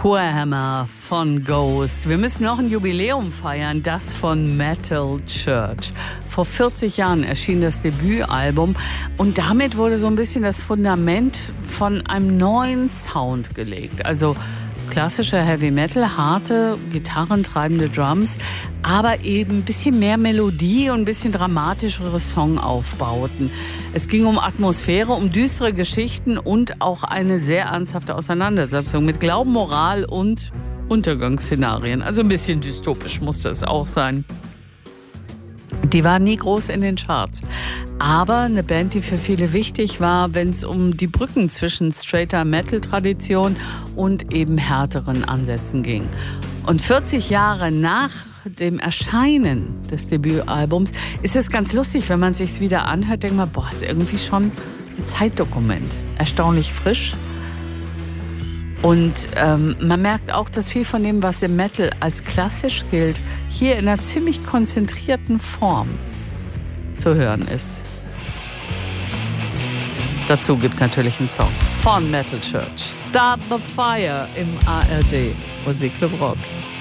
Tour Hammer von Ghost. Wir müssen noch ein Jubiläum feiern, das von Metal Church. Vor 40 Jahren erschien das Debütalbum und damit wurde so ein bisschen das Fundament von einem neuen Sound gelegt. Also klassischer Heavy Metal, harte, gitarrentreibende Drums, aber eben ein bisschen mehr Melodie und ein bisschen dramatischere Songaufbauten. Es ging um Atmosphäre, um düstere Geschichten und auch eine sehr ernsthafte Auseinandersetzung mit Glauben, Moral und Untergangsszenarien. Also ein bisschen dystopisch musste es auch sein. Die war nie groß in den Charts. Aber eine Band, die für viele wichtig war, wenn es um die Brücken zwischen straighter Metal-Tradition und eben härteren Ansätzen ging. Und 40 Jahre nach dem Erscheinen des Debütalbums ist es ganz lustig, wenn man es sich wieder anhört, denkt man, boah, ist irgendwie schon ein Zeitdokument. Erstaunlich frisch. Und man merkt auch, dass viel von dem, was im Metal als klassisch gilt, hier in einer ziemlich konzentrierten Form zu hören ist. Dazu gibt es natürlich einen Song von Metal Church. Start the Fire im ARD Musikclub Rock.